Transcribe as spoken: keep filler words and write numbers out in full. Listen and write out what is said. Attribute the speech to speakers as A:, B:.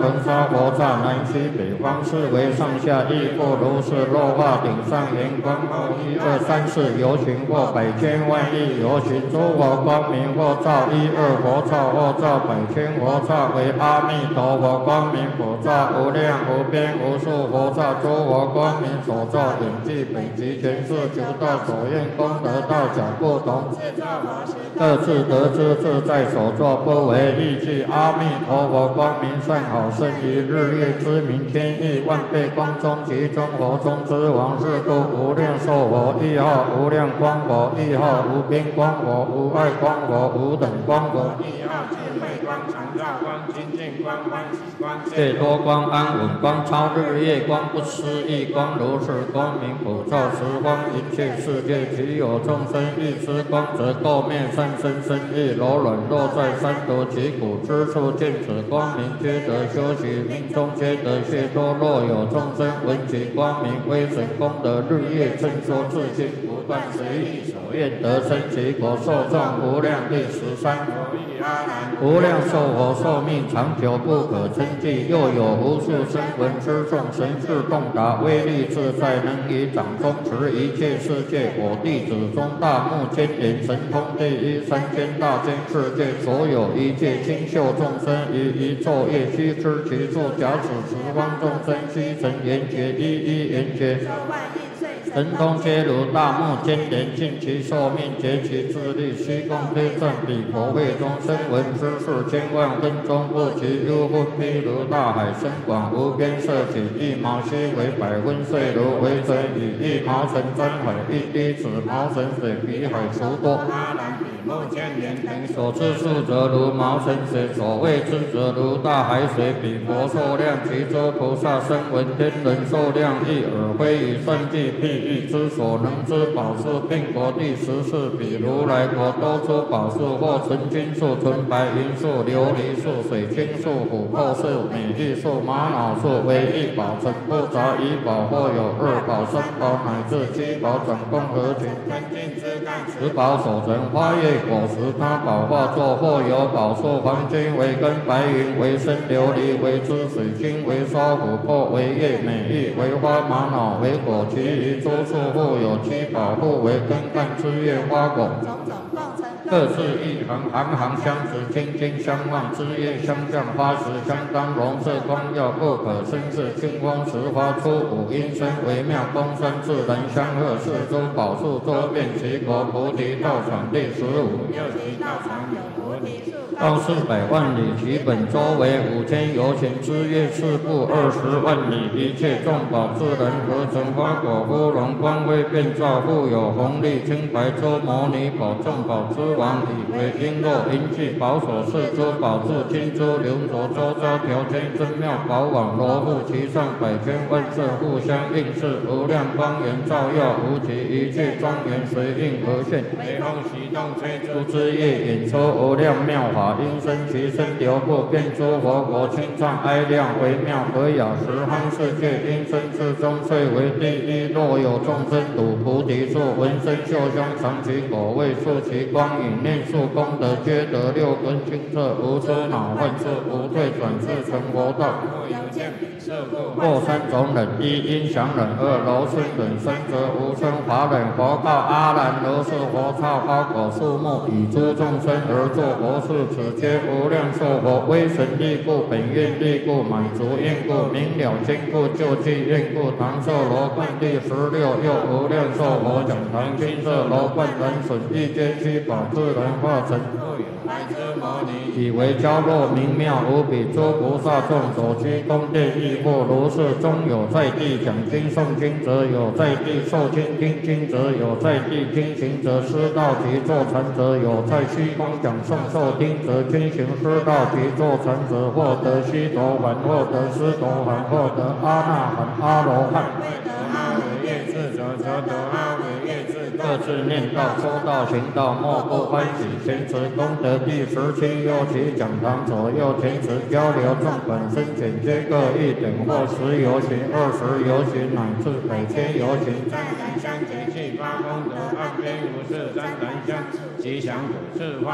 A: 盆沙佛刹，南西北方四维上下亦复如是。落化顶上圆光，一二三四游行或百千万亿游行，诸佛光明或照一二佛刹或照百千佛刹，为阿弥陀佛光明普照，无量无边无数佛刹，诸佛光明所照顶际北极全是求道所愿功德大小不同，各自得知自在所作，不为意计。阿弥陀佛光明善好，胜于日月之明，千亿万倍光中，其中佛中之王，是故无量寿佛，一号无量光佛，一号无边光佛，无碍光佛，无等光佛，一号智慧光、常照光、清净光、欢喜光、解脱光、安稳光、超日月光、不思议光，如是光明普照十方一切世界，其有众生欲知光，则垢面善身身意柔软，若在三途其苦之处见此光明，皆得修习，命中皆得解脱。若有众生闻其光明威神功德，日夜称说自心，不断随意所愿得生其国，寿壮无量。第十三，无量寿佛寿命长久不可称计，又有无数声闻之众，神智洞达，威力自在，能以掌中持一切世界。我弟子中大目犍连神通第一，三千大千世界所有一切清秀众生，于一昼夜悉知其数。假使十方众生悉成圆觉，一一圆觉，神通皆如大目犍连，尽其寿命，竭其智力，虚空推证彼佛会中声闻之数千万分钟不其幽分，譬如大海深广无边，色起一毛悉为百分碎，如为水以一毛尘沾海，一滴子毛尘水比海除多。目犍连所知数则如毛尘水，所谓之则如大海水，比佛寿量，其诸菩萨声闻天人寿量亦尔，非以算计譬喻之所能之宝树，并国第十四，比如来国多出宝树，或纯金树、纯白银树、琉璃树、水晶树、琥珀树、美玉树、玛瑙树，为一宝，成不杂一宝，或有二宝、三宝乃至七宝，总共合群，十宝所成花叶果实，他宝化作，或有宝树，黄金为根，白云为身，琉璃为枝，水晶为刷，琥珀为叶，美玉为花，玛瑙为果，其余诸树互有七宝，互为根干枝叶花果，各自一行，行行相持，金金相望，枝叶相向，花实相当，容色光耀，不可生视。清风时发出五音声，微妙光山，自然相和。四周宝树周遍其国，菩提道场第十五。又其道场有菩提树，高四百万里，其本周为五千由旬，枝叶四部二十万里，一切众宝自然合成，花果芙蓉，光辉遍照，复有红绿青白洲摩尼宝，众宝之王，以为璎珞银器宝所饰，诸宝柱金珠流着，周遭条圈真妙宝网，罗布其上，百千万色互相映饰，无量光源照耀无极，一切庄严随应而现，雷风习动吹出之叶，演出无量妙法，音声其声流布，遍诸佛国，清唱哀亮微妙和雅，十方世界音声之中最为第一。若有众生睹菩提树，闻声嗅香，尝其果味，触其光影，念数功德，皆得六根清澈，无出恼患处，无退转世，成佛道。或三种忍：一音响忍，二柔顺忍，三则无声法忍。佛告阿难：如是佛刹花果树木，以诸众生而作佛事，此皆无量寿佛，威神力故，本愿力故，满足愿故，明了坚固，救济愿故。唐寿罗冠第十六，又无量寿佛讲堂，金色罗冠人损，一皆七宝自然化成，以为娇弱明妙无比，诸菩萨众所居宫殿亦复如是。中有在地讲经诵经者，有在地受经听经者，有在地听行者，师道及坐禅者，有在虚空讲诵受听者，均行师道及坐禅者，获得须陀洹，获得斯陀含，获得阿那含、阿罗汉。各自念道、说道、行道，莫不欢喜。前持功德第十七，右其讲堂左右前持交流，众本身简皆各一等，或十由旬、二十由旬，乃至百千由旬。湛然相结气发功德，岸边无事湛然相吉祥普世花。